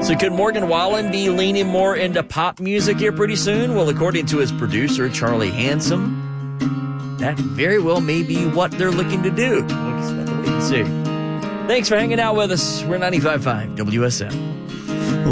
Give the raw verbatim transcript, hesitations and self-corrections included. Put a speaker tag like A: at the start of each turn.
A: So could Morgan Wallen be leaning more into pop music here pretty soon? Well, according to his producer, Charlie Handsome, that very well may be what they're looking to do. We'll just have to wait and see. Thanks for hanging out with us. We're ninety-five point five W S M.